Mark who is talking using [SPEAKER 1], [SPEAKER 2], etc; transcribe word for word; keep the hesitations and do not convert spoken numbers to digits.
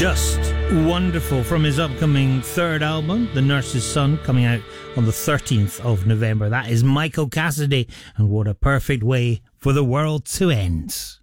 [SPEAKER 1] Just wonderful from his upcoming third album, The Nurse's Son, coming out on the thirteenth of November. That is Michael Cassidy, and what a perfect way for the world to end.